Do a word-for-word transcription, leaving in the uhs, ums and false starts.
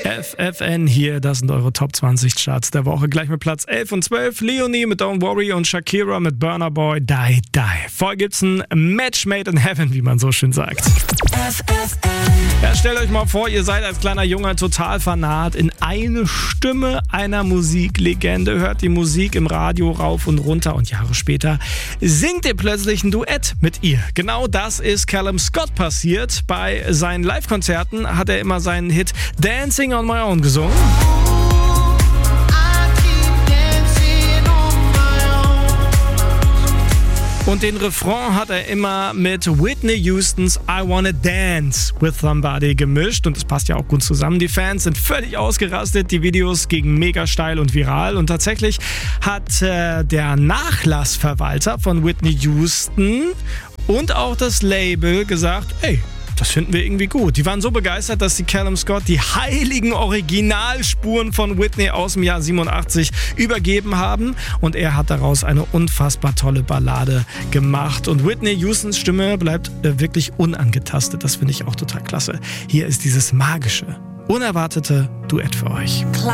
F F N hier, das sind eure Top zwanzig Charts der Woche. Gleich mit Platz elf und zwölf, Leonie mit Don't Worry und Shakira mit Burna Boy, Die Die. Vorher gibt's ein Match made in heaven, wie man so schön sagt. F F N. Ja, stellt euch mal vor, ihr seid als kleiner Junge total fanat in eine Stimme einer Musiklegende, hört die Musik im Radio rauf und runter und Jahre später singt ihr plötzlich ein Duett mit ihr. Genau das ist Callum Scott passiert. Bei seinen Live-Konzerten hat er immer seinen Hit Dancing on My Own gesungen. Und den Refrain hat er immer mit Whitney Houstons I Wanna Dance with Somebody gemischt. Und das passt ja auch gut zusammen. Die Fans sind völlig ausgerastet. Die Videos gingen mega steil und viral. Und tatsächlich hat äh, der Nachlassverwalter von Whitney Houston und auch das Label gesagt, ey, das finden wir irgendwie gut. Die waren so begeistert, dass die Callum Scott die heiligen Originalspuren von Whitney aus dem Jahr siebenundachtzig übergeben haben. Und er hat daraus eine unfassbar tolle Ballade gemacht. Und Whitney Houstons Stimme bleibt äh, wirklich unangetastet. Das finde ich auch total klasse. Hier ist dieses magische, unerwartete Duett für euch.